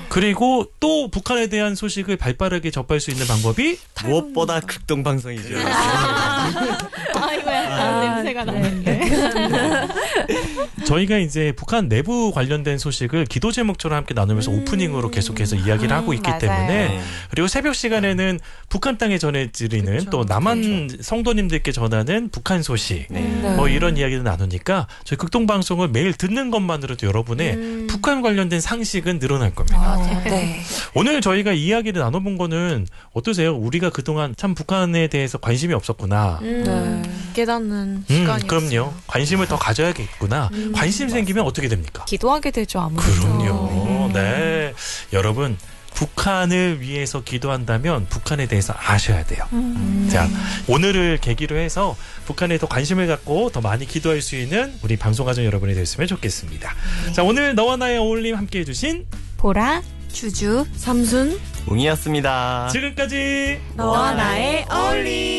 그리고 또 북한에 대한 소식을 발빠르게 접할 수 있는 방법이 무엇보다 극동방송이죠. 아이고야, 냄새가 나는데. 저희가 이제 북한 내부 관련된 소식을 기도 제목처럼 함께 나누면서 오프닝으로 계속해서 이야기를 하고 있기 맞아요. 때문에 그리고 새벽 시간에는 북한 땅에 전해드리는 그쵸, 또 남한 그쵸. 성도님들께 전하는 북한 소식 네. 뭐 이런 이야기를 나누니까 저희 극동방송을 매일 듣는 것만으로도 여러분의 북한 관련된 상식은 늘어날 겁니다. 네. 오늘 저희가 이야기를 나눠본 거는 어떠세요? 우리가 그동안 참 북한에 대해서 관심이 없었구나. 네. 깨닫는 시간이었어요. 그럼요. 관심을 더 가져야겠구나. 관심 생기면 어떻게 됩니까? 기도하게 되죠, 아무래도. 그럼요. 네. 여러분, 북한을 위해서 기도한다면 북한에 대해서 아셔야 돼요. 자, 오늘을 계기로 해서 북한에 더 관심을 갖고 더 많이 기도할 수 있는 우리 방송가족 여러분이 됐으면 좋겠습니다. 자, 오늘 너와 나의 어울림 함께 해주신 보라, 주주 삼순, 웅이었습니다. 지금까지 너와 나의 어울림.